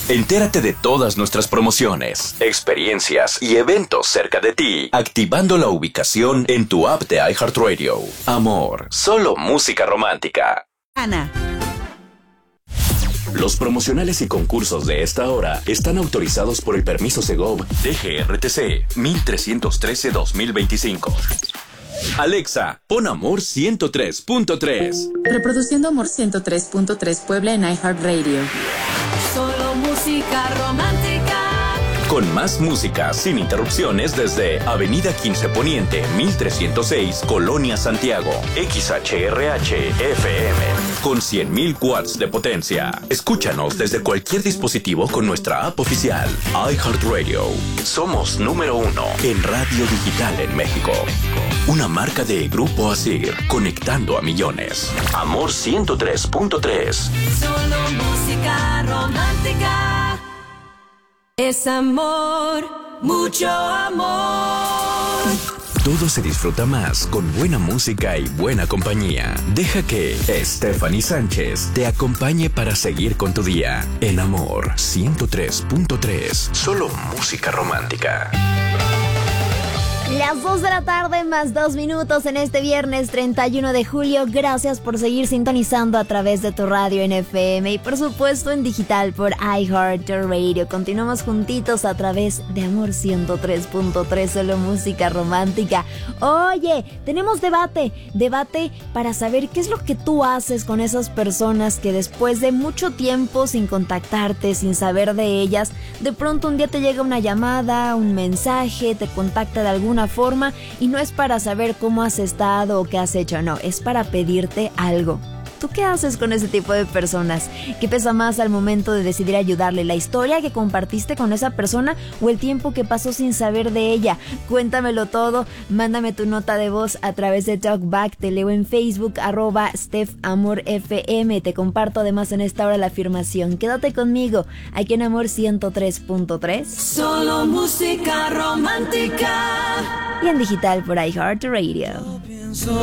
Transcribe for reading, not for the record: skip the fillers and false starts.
Entérate de todas nuestras promociones, experiencias y eventos cerca de ti, activando la ubicación en tu app de iHeartRadio. Amor, solo música romántica. Ana. Los promocionales y concursos de esta hora están autorizados por el permiso Segov DGRTC 1313-2025. Alexa, pon Amor 103.3. Reproduciendo Amor 103.3 Puebla en iHeartRadio. Solo música romántica. Con más música sin interrupciones desde Avenida 15 Poniente, 1306, Colonia Santiago. XHRH FM. Con 100.000 watts de potencia. Escúchanos desde cualquier dispositivo con nuestra app oficial. iHeartRadio. Somos número 1 en radio digital en México. Una marca de Grupo Asir, conectando a millones. Amor 103.3. Solo música romántica. Es amor, mucho amor. Todo se disfruta más con buena música y buena compañía. Deja que Stephanie Sánchez te acompañe para seguir con tu día. En Amor 103.3. Solo música romántica. Las 2 de la tarde más 2 minutos en este viernes 31 de julio. Gracias por seguir sintonizando a través de tu radio en FM y por supuesto en digital por iHeartRadio. Continuamos juntitos a través de Amor 103.3, solo música romántica. Oye, tenemos debate para saber qué es lo que tú haces con esas personas que después de mucho tiempo sin contactarte, sin saber de ellas, de pronto un día te llega una llamada, un mensaje, te contacta de alguna forma y no es para saber cómo has estado o qué has hecho, no, es para pedirte algo. ¿Tú qué haces con ese tipo de personas? ¿Qué pesa más al momento de decidir ayudarle? ¿La historia que compartiste con esa persona o el tiempo que pasó sin saber de ella? Cuéntamelo todo, mándame tu nota de voz a través de TalkBack, te leo en Facebook, @StephAmorFM, te comparto además en esta hora la afirmación. Quédate conmigo, aquí en Amor 103.3. Solo música romántica. Y en digital por iHeartRadio.